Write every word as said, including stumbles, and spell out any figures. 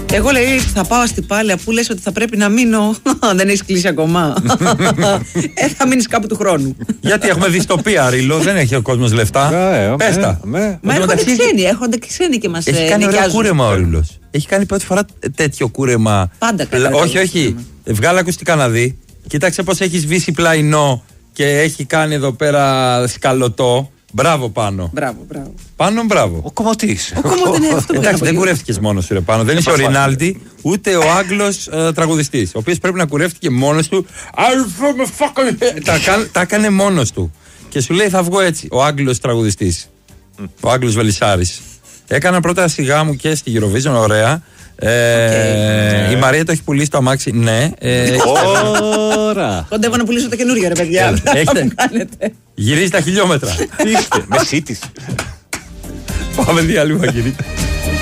Εγώ λέει θα πάω στη Πάλη, αφού λες ότι θα πρέπει να μείνω. Δεν έχεις κλείσει ακόμα. ε, θα μείνεις κάπου του χρόνου. Γιατί έχουμε δυστοπία, Ρίλο, δεν έχει ο κόσμος λεφτά. Πες τα. Μα έρχονται ξένοι, έρχονται ξένοι και μας νοικιάζουν. Έχει κάνει ωραίο κούρεμα ο Ρίλος. Έχει κάνει πρώτη φορά τέτοιο κούρεμα. Πάντα κάνει. Όχι, όχι. Βγάλε ακουστικά να δει. Κοίταξε πώς έχει σβήσει πλαϊνό και έχει κάνει εδώ πέρα σκαλωτό. Μπράβο πάνω. Μπράβο, μπράβο. Πάνω, μπράβο. Ο κομμωτής. Ο κομμωτής είναι αυτό. Εντάξει, δεν κουρεύτηκες μόνος σου, ρε πάνω. Δεν είσαι ο Ρινάλντι, ούτε ο Άγγλος ε, τραγουδιστής. Ο οποίος πρέπει να κουρεύτηκε μόνος του. Τα έκανε μόνος του. Και σου λέει θα βγω έτσι. Ο Άγγλος τραγουδιστής. Ο Άγγλος Βελισσάρης. Έκανα πρώτα σιγά μου και στη Eurovision, ωραία. Ε, okay. Η Μαρία το έχει πουλήσει το αμάξι, ναι. Ε, Ωρα. Κοντεύω να πουλήσω το καινούριο, ρε παιδιά. Έχετε. Γυρίζει τα χιλιόμετρα. Με σύντηση. Πάμε διάλειμμα, κύριε.